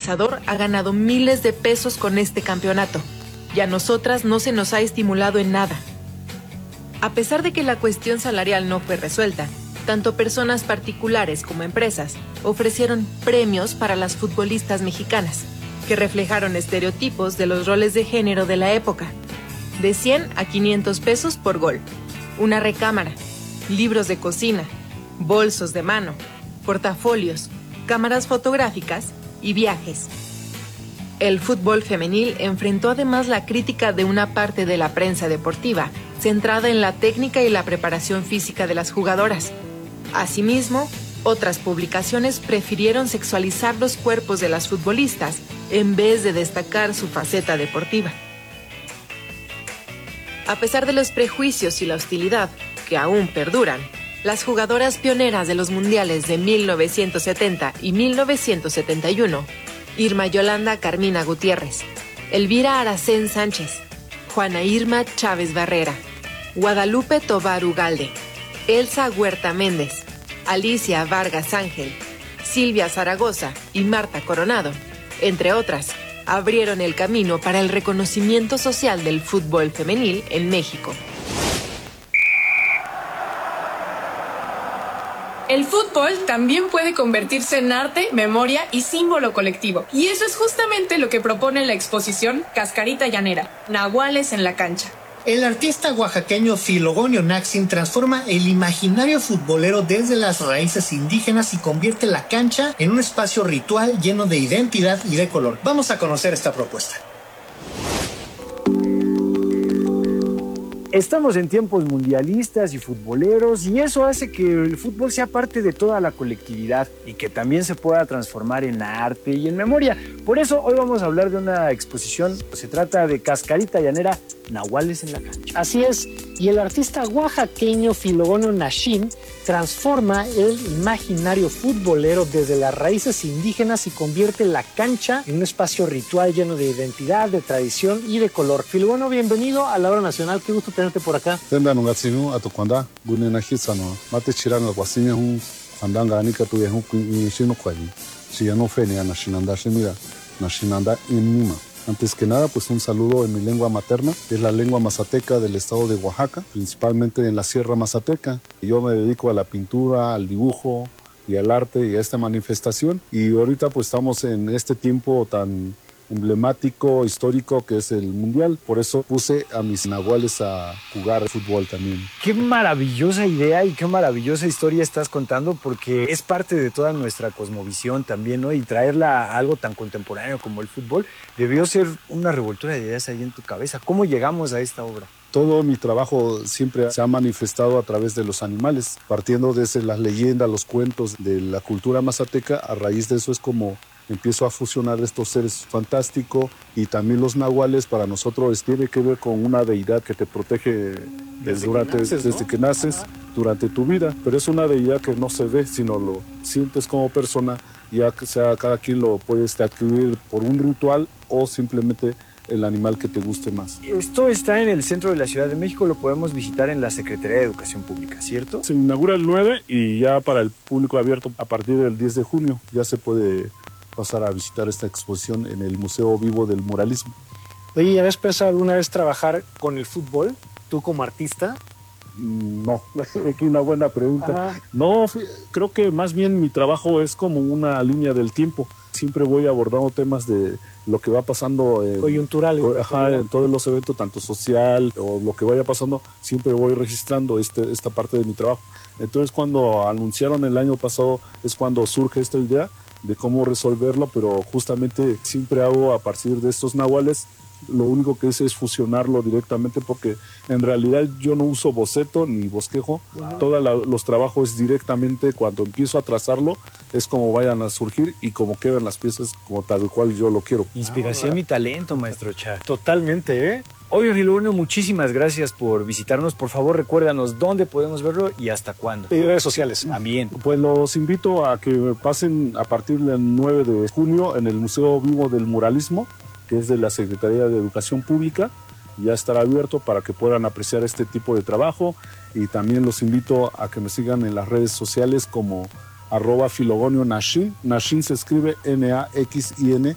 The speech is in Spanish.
organizador ha ganado miles de pesos con este campeonato, y a nosotras no se nos ha estimulado en nada. A pesar de que la cuestión salarial no fue resuelta, tanto personas particulares como empresas ofrecieron premios para las futbolistas mexicanas, que reflejaron estereotipos de los roles de género de la época. De 100 a 500 pesos por gol, una recámara, libros de cocina, bolsos de mano, portafolios, cámaras fotográficas y viajes. El fútbol femenil enfrentó además la crítica de una parte de la prensa deportiva, centrada en la técnica y la preparación física de las jugadoras. Asimismo, otras publicaciones prefirieron sexualizar los cuerpos de las futbolistas en vez de destacar su faceta deportiva. A pesar de los prejuicios y la hostilidad, que aún perduran, las jugadoras pioneras de los mundiales de 1970 y 1971, Irma Yolanda Carmina Gutiérrez, Elvira Aracén Sánchez, Juana Irma Chávez Barrera, Guadalupe Tovar Ugalde, Elsa Huerta Méndez, Alicia Vargas Ángel, Silvia Zaragoza y Marta Coronado, entre otras, abrieron el camino para el reconocimiento social del fútbol femenil en México. El fútbol también puede convertirse en arte, memoria y símbolo colectivo. Y eso es justamente lo que propone la exposición Cascarita Llanera, Nahuales en la cancha. El artista oaxaqueño Filogonio Naxin transforma el imaginario futbolero desde las raíces indígenas y convierte la cancha en un espacio ritual lleno de identidad y de color. Vamos a conocer esta propuesta. Estamos en tiempos mundialistas y futboleros y eso hace que el fútbol sea parte de toda la colectividad y que también se pueda transformar en arte y en memoria. Por eso hoy vamos a hablar de una exposición. Se trata de Cascarita Llanera, Nahuales en la cancha. Así es, y el artista oaxaqueño Filogonio Naxin transforma el imaginario futbolero desde las raíces indígenas y convierte la cancha en un espacio ritual lleno de identidad, de tradición y de color. Filogonio, bienvenido a la Hora Nacional, qué gusto tenerte por acá. Antes que nada, pues un saludo en mi lengua materna, que es la lengua mazateca del estado de Oaxaca, principalmente en la Sierra Mazateca. Yo me dedico a la pintura, al dibujo y al arte y a esta manifestación. Y ahorita pues estamos en este tiempo tan emblemático, histórico, que es el Mundial. Por eso puse a mis nahuales a jugar fútbol también. Qué maravillosa idea y qué maravillosa historia estás contando, porque es parte de toda nuestra cosmovisión también, ¿no? Y traerla a algo tan contemporáneo como el fútbol debió ser una revoltura de ideas ahí en tu cabeza. ¿Cómo llegamos a esta obra? Todo mi trabajo siempre se ha manifestado a través de los animales, partiendo desde las leyendas, los cuentos de la cultura mazateca. A raíz de eso es como empiezo a fusionar estos seres fantásticos, y también los nahuales para nosotros tiene que ver con una deidad que te protege desde que naces, durante tu vida, pero es una deidad que no se ve, sino lo sientes como persona, ya que sea cada quien lo puedes adquirir por un ritual o simplemente el animal que te guste más. Esto está en el centro de la Ciudad de México, lo podemos visitar en la Secretaría de Educación Pública, ¿cierto? Se inaugura el 9 y ya para el público abierto a partir del 10 de junio ya se puede pasar a visitar esta exposición en el Museo Vivo del Muralismo. Oye, ¿habías pensado alguna vez trabajar con el fútbol, tú como artista? No, aquí una buena pregunta. Ajá. No, creo que más bien mi trabajo es como una línea del tiempo. Siempre voy abordando temas de lo que va pasando coyuntural. En todos los eventos, tanto social o lo que vaya pasando, siempre voy registrando esta parte de mi trabajo. Entonces, cuando anunciaron el año pasado, es cuando surge esta idea de cómo resolverlo, pero justamente siempre hago a partir de estos nahuales. Lo único que es fusionarlo directamente, porque en realidad yo no uso boceto ni bosquejo. Todos los trabajos directamente, cuando empiezo a trazarlo, es como vayan a surgir y como quedan las piezas como tal cual yo lo quiero. Inspiración y talento, maestro Cha. Totalmente, ¿eh? Oye, Filogonio, muchísimas gracias por visitarnos. Por favor, recuérdanos dónde podemos verlo y hasta cuándo. Y redes sociales. También. Pues los invito a que pasen a partir del 9 de junio en el Museo Vivo del Muralismo, que es de la Secretaría de Educación Pública. Ya estará abierto para que puedan apreciar este tipo de trabajo, y también los invito a que me sigan en las redes sociales como @Filogonio Naxin. Naxin se escribe Naxin